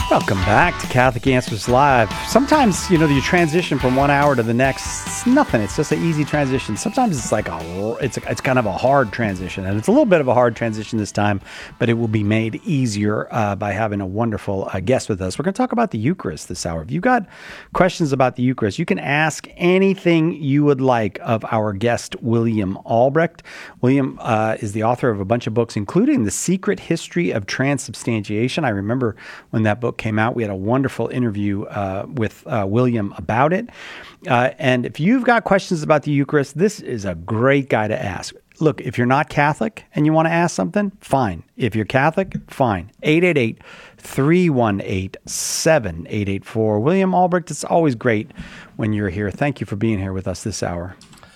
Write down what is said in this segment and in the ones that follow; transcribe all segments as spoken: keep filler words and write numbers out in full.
Welcome back to Catholic Answers Live. Sometimes, you know, you transition from one hour to the next. It's nothing. It's just an easy transition. Sometimes it's like a, it's a, it's kind of a hard transition, and it's a little bit of a hard transition this time, but it will be made easier uh, by having a wonderful uh, guest with us. We're going to talk about the Eucharist this hour. If you've got questions about the Eucharist, you can ask anything you would like of our guest, William Albrecht. William uh, is the author of a bunch of books, including The Secret History of Transubstantiation. I remember when that book came out, we had a wonderful interview uh, with uh, William about it. Uh, and if you've got questions about the Eucharist, this is a great guy to ask. Look, if you're not Catholic and you want to ask something, fine. If you're Catholic, fine. eight eight eight, three one eight, seven eight eight four. William Albrecht, it's always great when you're here. Thank you for being here with us this hour.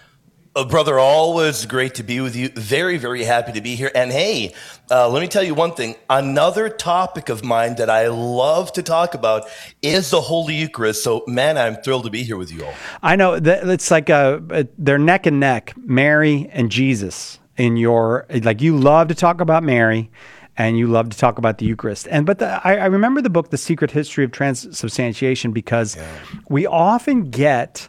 Oh, brother, always great to be with you. Very, very happy to be here. And hey, uh, let me tell you one thing. Another topic of mine that I love to talk about is the Holy Eucharist. So, man, I'm thrilled to be here with you all. I know that it's like a, they're neck and neck, Mary and Jesus. In your, like, you love to talk about Mary, and you love to talk about the Eucharist. And but the, I, I remember the book, The Secret History of Transubstantiation, because yeah. we often get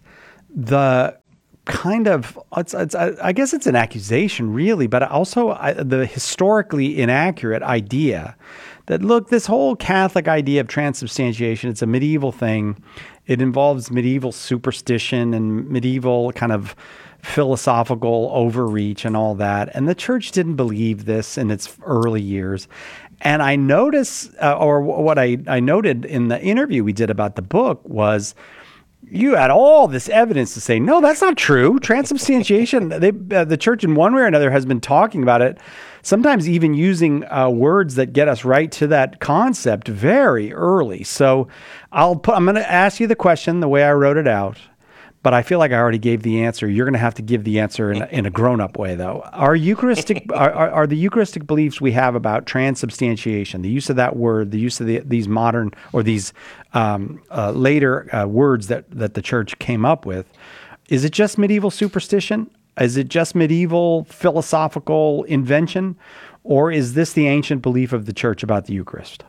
the kind of, it's, it's, I guess it's an accusation really, but also I, the historically inaccurate idea that, look, this whole Catholic idea of transubstantiation, it's a medieval thing. It involves medieval superstition and medieval kind of philosophical overreach and all that. And the church didn't believe this in its early years. And I notice, uh, or what I, I noted in the interview we did about the book was, you had all this evidence to say, no, that's not true. Transubstantiation, they, uh, the church in one way or another has been talking about it, sometimes even using uh, words that get us right to that concept very early. So I'll put, I'm going to ask you the question the way I wrote it out, but I feel like I already gave the answer. You're going to have to give the answer in a, in a grown-up way, though. Are Eucharistic are, are, are the Eucharistic beliefs we have about transubstantiation, the use of that word, the use of the, these modern or these um, uh, later uh, words that, that the church came up with, is it just medieval superstition? Is it just medieval philosophical invention? Or is this the ancient belief of the church about the Eucharist?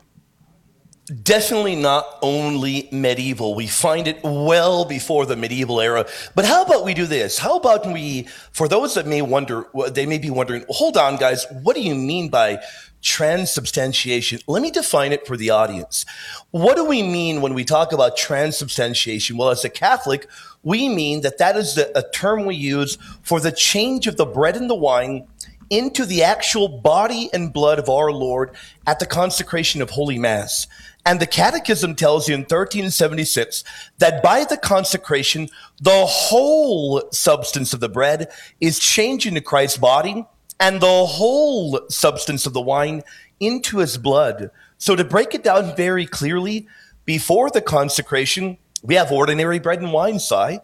Definitely not only medieval. We find it well before the medieval era. But how about we do this? How about we, for those that may wonder, they may be wondering, hold on, guys, what do you mean by transubstantiation? Let me define it for the audience. What do we mean when we talk about transubstantiation? Well, as a Catholic, we mean that that is a term we use for the change of the bread and the wine into the actual body and blood of our Lord at the consecration of Holy Mass. And the Catechism tells you in thirteen seventy-six that by the consecration, the whole substance of the bread is changed into Christ's body and the whole substance of the wine into his blood. So to break it down very clearly, before the consecration, we have ordinary bread and wine, Si.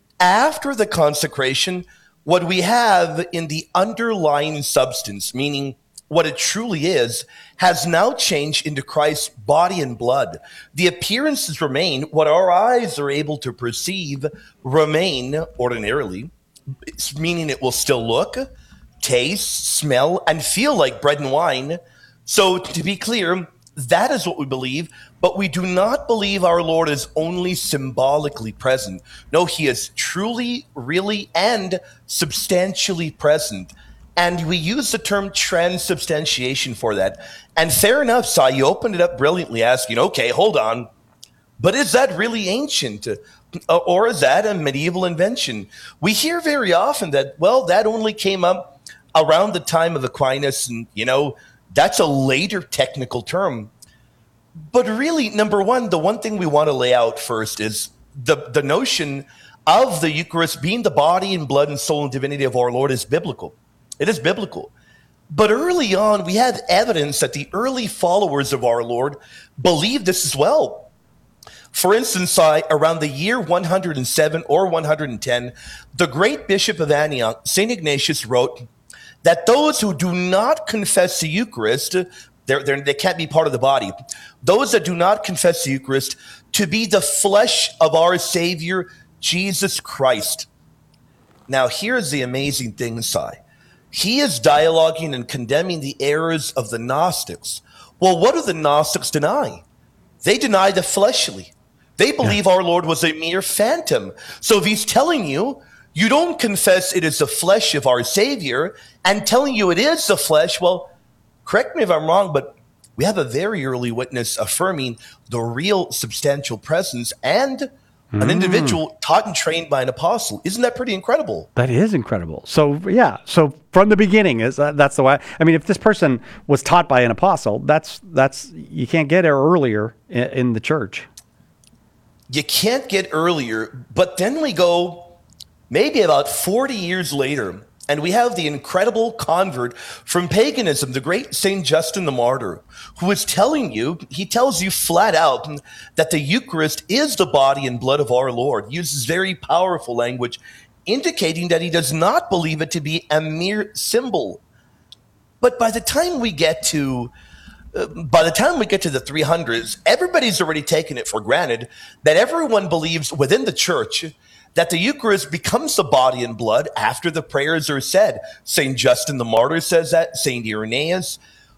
After the consecration, what we have in the underlying substance, meaning what it truly is, has now changed into Christ's body and blood. The appearances remain. What our eyes are able to perceive remain ordinarily, meaning it will still look, taste, smell, and feel like bread and wine. So to be clear, that is what we believe, but we do not believe our Lord is only symbolically present. No, he is truly, really, and substantially present. And we use the term transubstantiation for that. And fair enough, Si, you opened it up brilliantly asking, okay, hold on, but is that really ancient? Or is that a medieval invention? We hear very often that, well, that only came up around the time of Aquinas, and, you know, that's a later technical term. But really, number one, the one thing we want to lay out first is the, the notion of the Eucharist being the body and blood and soul and divinity of our Lord is biblical. It is biblical. But early on, we have evidence that the early followers of our Lord believed this as well. For instance, around the year one hundred seven or one hundred ten, the great bishop of Antioch, Saint Ignatius, wrote that those who do not confess the Eucharist, they're, they're, they can't be part of the body. Those that do not confess the Eucharist to be the flesh of our Savior, Jesus Christ. Now, here's the amazing thing, Si. He is dialoguing and condemning the errors of the Gnostics. Well, what do the Gnostics deny? They deny the fleshly. They believe our Lord was a mere phantom. So if he's telling you, you don't confess it is the flesh of our Savior, and telling you it is the flesh, well, correct me if I'm wrong, but we have a very early witness affirming the real substantial presence and an Mm. individual taught and trained by an apostle. Isn't that pretty incredible? That is incredible. So yeah, so from the beginning is uh, that's the way. I mean, if this person was taught by an apostle, that's that's you can't get it earlier in, in the church. You can't get earlier, but then we go maybe about forty years later, and we have the incredible convert from paganism, the great Saint Justin the Martyr, who is telling you, he tells you flat out that the Eucharist is the body and blood of our Lord. He uses very powerful language, indicating that he does not believe it to be a mere symbol. But by the time we get to uh, by the time we get to the three hundreds, everybody's already taken it for granted that everyone believes within the church that the Eucharist becomes the body and blood after the prayers are said. Saint Justin the Martyr says that, Saint Irenaeus.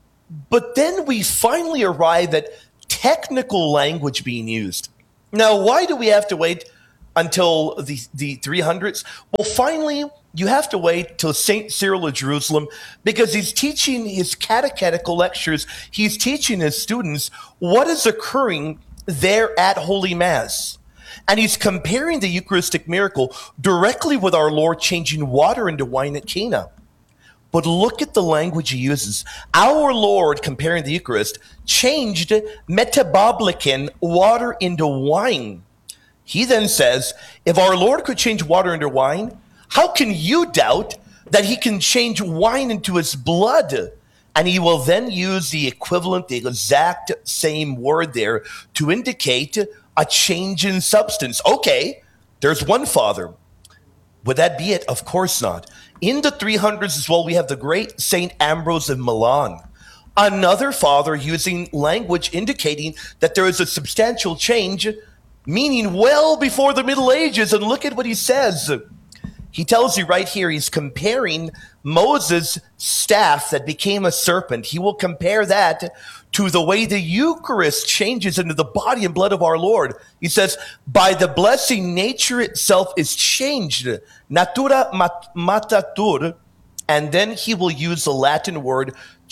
But then we finally arrive at technical language being used. Now, why do we have to wait until the, the three hundreds? Well, finally, you have to wait till Saint Cyril of Jerusalem, because he's teaching his catechetical lectures. He's teaching his students what is occurring there at Holy Mass. And he's comparing the Eucharistic miracle directly with our Lord changing water into wine at Cana. But look at the language he uses. Our Lord, comparing the Eucharist, changed metaboblicin, water, into wine. He then says, if our Lord could change water into wine, how can you doubt that he can change wine into his blood? And he will then use the equivalent, the exact same word there to indicate a change in substance. Okay, there's one Father. Would that be it? Of course not. In the three hundreds as well, we have the great Saint Ambrose of Milan, another Father using language indicating that there is a substantial change, meaning well before the Middle Ages. And look at what he says. He tells you right here, he's comparing Moses' staff that became a serpent. He will compare that to the way the Eucharist changes into the body and blood of our Lord. He says, by the blessing, nature itself is changed. Natura matatur. And then he will use the Latin word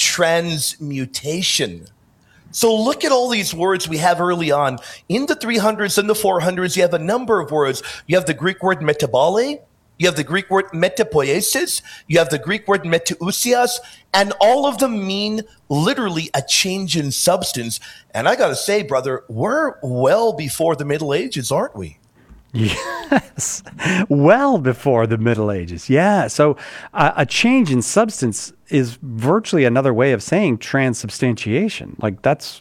transmutation. So look at all these words we have early on. In the three hundreds and the four hundreds, you have a number of words. You have the Greek word metabole. You have the Greek word metapoiesis, you have the Greek word metausias, and all of them mean literally a change in substance. And I got to say, brother, we're well before the Middle Ages, aren't we? Yes, well before the Middle Ages. Yeah, so uh, a change in substance is virtually another way of saying transubstantiation. Like that's,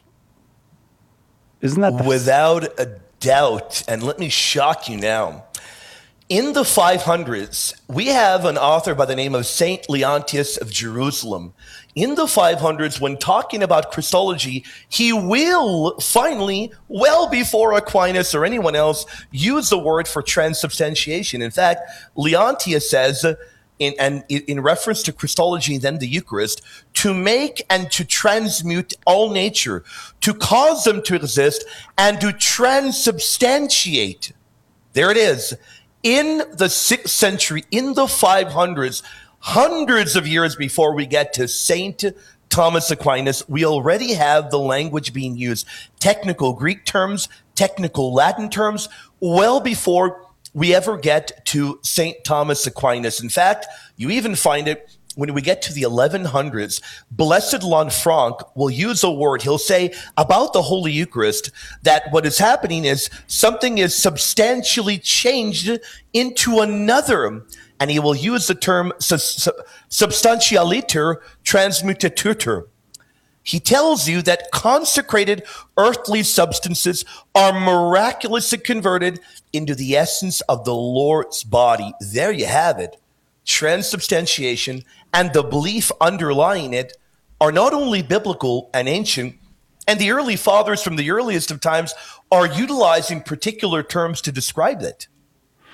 isn't that the Without a doubt. And let me shock you now. In the five hundreds, we have an author by the name of Saint Leontius of Jerusalem. In the five hundreds, when talking about Christology, he will finally, well before Aquinas or anyone else, use the word for transubstantiation. In fact, Leontius says, in, and in reference to Christology and then the Eucharist, to make and to transmute all nature, to cause them to exist, and to transubstantiate. There it is. In the sixth century, in the five hundreds, hundreds of years before we get to Saint Thomas Aquinas, we already have the language being used. Technical Greek terms, technical Latin terms, well before we ever get to Saint Thomas Aquinas. In fact, you even find it when we get to the eleven hundreds. Blessed Lanfranc will use a word. He'll say about the Holy Eucharist that what is happening is something is substantially changed into another. And he will use the term substantialiter transmutatur. He tells you that consecrated earthly substances are miraculously converted into the essence of the Lord's body. There you have it. Transubstantiation and the belief underlying it are not only biblical and ancient, and the early fathers from the earliest of times are utilizing particular terms to describe it.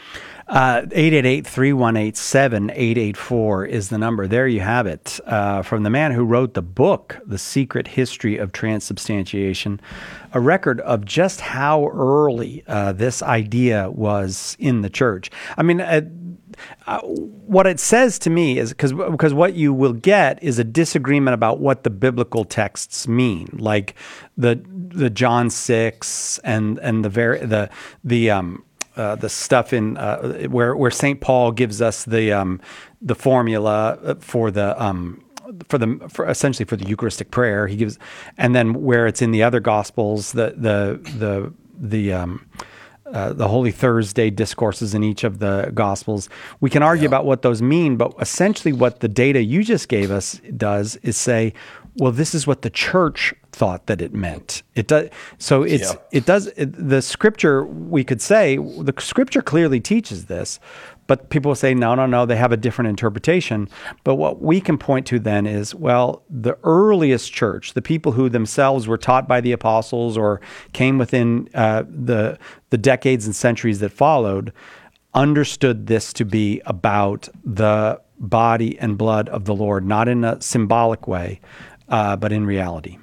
Uh, eight eight eight, three one eight, seven eight eight four is the number. There you have it. Uh, from the man who wrote the book, The Secret History of Transubstantiation, a record of just how early uh, this idea was in the church. I mean, uh, uh, what it says to me is, because because what you will get is a disagreement about what the biblical texts mean, like the the John six and and the very the the um uh, the stuff in uh, where where Saint Paul gives us the um the formula for the um. for the for essentially for the Eucharistic prayer. He gives, and then where it's in the other Gospels, the the the the um uh, the Holy Thursday discourses in each of the Gospels. We can argue yeah. about what those mean, but essentially what the data you just gave us does is say, well, this is what the church thought that it meant. It does. So it's, yeah. it does, it, the scripture, we could say, the scripture clearly teaches this, but people will say, no, no, no, they have a different interpretation. But what we can point to then is, well, the earliest church, the people who themselves were taught by the apostles or came within uh, the the decades and centuries that followed, understood this to be about the body and blood of the Lord, not in a symbolic way, uh, but in reality.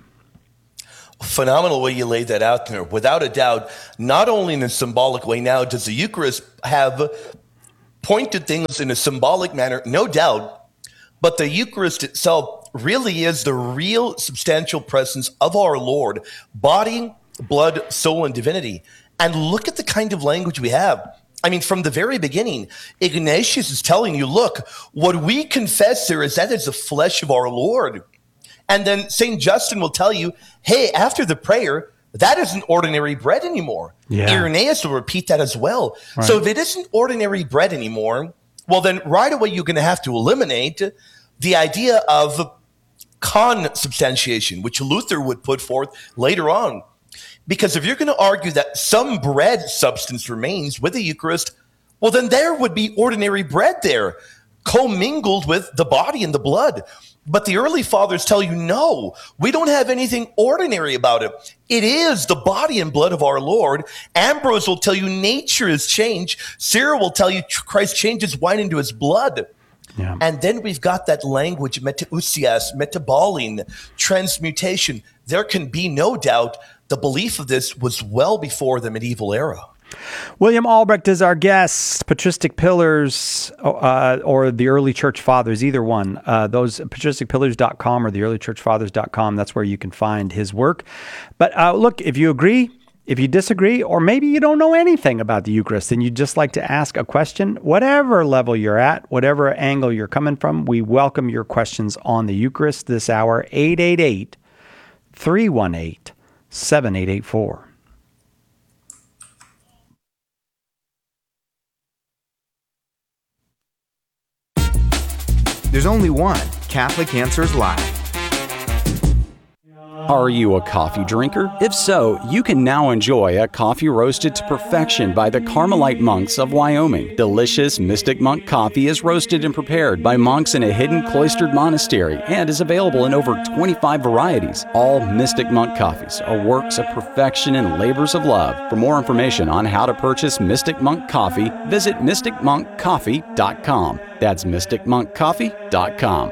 Phenomenal way you laid that out there. Without a doubt, not only in a symbolic way now does the Eucharist have pointed things in a symbolic manner, no doubt, but the Eucharist itself really is the real substantial presence of our Lord, body, blood, soul, and divinity. And look at the kind of language we have. I mean, from the very beginning, Ignatius is telling you, look, what we confess there is that is the flesh of our Lord. And then Saint Justin will tell you, hey, after the prayer, that isn't ordinary bread anymore. Yeah. Irenaeus will repeat that as well. Right. So if it isn't ordinary bread anymore, well, then right away you're going to have to eliminate the idea of consubstantiation, which Luther would put forth later on. Because if you're going to argue that some bread substance remains with the Eucharist, well, then there would be ordinary bread there, commingled with the body and the blood. But the early fathers tell you, no, we don't have anything ordinary about it. It is the body and blood of our Lord. Ambrose will tell you nature is changed. Cyril will tell you Christ changes wine into his blood. Yeah. And then we've got that language, metausias, metabolin, transmutation. There can be no doubt the belief of this was well before the medieval era. William Albrecht is our guest. Patristic Pillars uh, or the Early Church Fathers, either one. Uh, those patristic pillars dot com or the early church fathers dot com. That's where you can find his work. But uh, look, if you agree, if you disagree, or maybe you don't know anything about the Eucharist and you'd just like to ask a question, whatever level you're at, whatever angle you're coming from, we welcome your questions on the Eucharist this hour. eight eight eight, three one eight, seven eight eight four. There's only one Catholic Answers Live. Are you a coffee drinker? If so, you can now enjoy a coffee roasted to perfection by the Carmelite monks of Wyoming. Delicious Mystic Monk coffee is roasted and prepared by monks in a hidden cloistered monastery and is available in over twenty-five varieties. All Mystic Monk coffees are works of perfection and labors of love. For more information on how to purchase Mystic Monk coffee, visit mystic monk coffee dot com. That's mystic monk coffee dot com.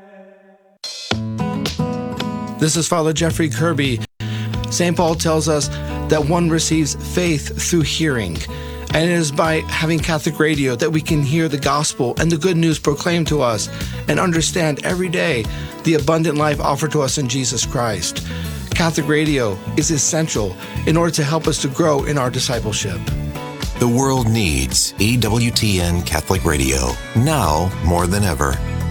This is Father Jeffrey Kirby. Saint Paul tells us that one receives faith through hearing, and it is by having Catholic radio that we can hear the gospel and the good news proclaimed to us and understand every day the abundant life offered to us in Jesus Christ. Catholic radio is essential in order to help us to grow in our discipleship. The world needs E W T N Catholic Radio now more than ever.